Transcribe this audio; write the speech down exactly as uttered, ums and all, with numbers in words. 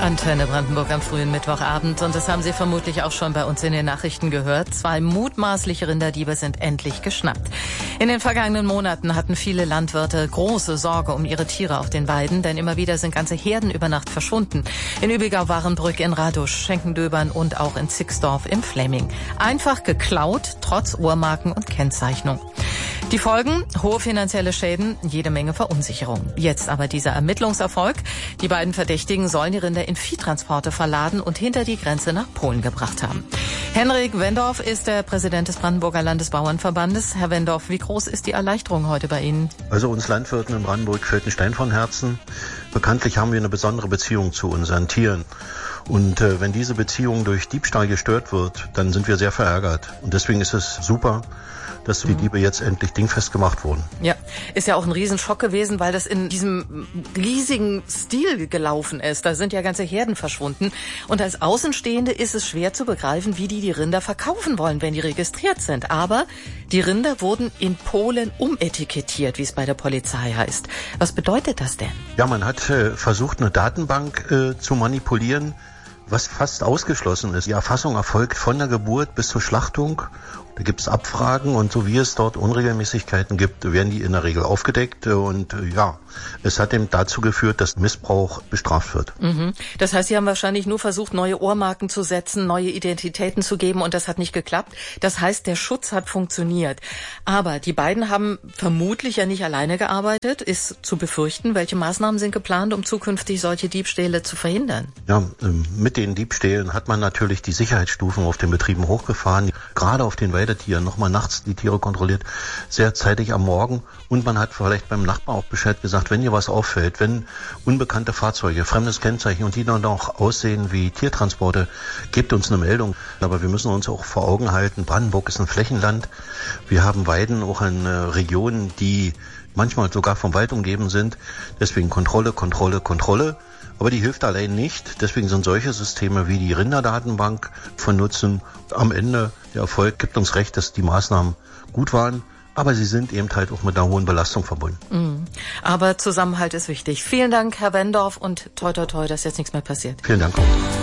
Antenne Brandenburg am frühen Mittwochabend. Und das haben Sie vermutlich auch schon bei uns in den Nachrichten gehört. Zwei mutmaßliche Rinderdiebe sind endlich geschnappt. In den vergangenen Monaten hatten viele Landwirte große Sorge um ihre Tiere auf den Weiden, denn immer wieder sind ganze Herden über Nacht verschwunden. In Übigau-Warenbrück, in Radusch, Schenkendöbern und auch in Zixdorf im Fläming. Einfach geklaut, trotz Uhrmarken und Kennzeichnung. Die Folgen? Hohe finanzielle Schäden, jede Menge Verunsicherung. Jetzt aber dieser Ermittlungserfolg. Die beiden Verdächtigen sollen die Rinder in Viehtransporte verladen und hinter die Grenze nach Polen gebracht haben. Henrik Wendorf ist der Präsident des Brandenburger Landesbauernverbandes. Herr Wendorf, wie groß ist die Erleichterung heute bei Ihnen? Also uns Landwirten in Brandenburg fällt ein Stein von Herzen. Bekanntlich haben wir eine besondere Beziehung zu unseren Tieren. Und äh, wenn diese Beziehung durch Diebstahl gestört wird, dann sind wir sehr verärgert. Und deswegen ist es super, dass die Diebe jetzt endlich dingfest gemacht wurden. Ja, ist ja auch ein Riesenschock gewesen, weil das in diesem riesigen Stil gelaufen ist. Da sind ja ganze Herden verschwunden. Und als Außenstehende ist es schwer zu begreifen, wie die die Rinder verkaufen wollen, wenn die registriert sind. Aber die Rinder wurden in Polen umetikettiert, wie es bei der Polizei heißt. Was bedeutet das denn? Ja, man hat äh, versucht, eine Datenbank äh, zu manipulieren, was fast ausgeschlossen ist. Die Erfassung erfolgt von der Geburt bis zur Schlachtung. Da gibt es Abfragen und so wie es dort Unregelmäßigkeiten gibt, werden die in der Regel aufgedeckt. Und ja, es hat eben dazu geführt, dass Missbrauch bestraft wird. Mhm. Das heißt, Sie haben wahrscheinlich nur versucht, neue Ohrmarken zu setzen, neue Identitäten zu geben und das hat nicht geklappt. Das heißt, der Schutz hat funktioniert. Aber die beiden haben vermutlich ja nicht alleine gearbeitet. Ist zu befürchten, welche Maßnahmen sind geplant, um zukünftig solche Diebstähle zu verhindern? Ja, mit den Diebstählen hat man natürlich die Sicherheitsstufen auf den Betrieben hochgefahren. Gerade auf den Weidetieren nochmal nachts die Tiere kontrolliert, sehr zeitig am Morgen. Und man hat vielleicht beim Nachbar auch Bescheid gesagt, wenn hier was auffällt, wenn unbekannte Fahrzeuge, fremdes Kennzeichen und die dann auch aussehen wie Tiertransporte, gebt uns eine Meldung. Aber wir müssen uns auch vor Augen halten, Brandenburg ist ein Flächenland. Wir haben Weiden auch in Regionen, die manchmal sogar vom Wald umgeben sind. Deswegen Kontrolle, Kontrolle, Kontrolle. Aber die hilft allein nicht. Deswegen sind solche Systeme wie die Rinderdatenbank von Nutzen. Am Ende der Erfolg gibt uns recht, dass die Maßnahmen gut waren. Aber sie sind eben halt auch mit einer hohen Belastung verbunden. Mhm. Aber Zusammenhalt ist wichtig. Vielen Dank, Herr Wendorf, und toi toi toi, dass jetzt nichts mehr passiert. Vielen Dank auch.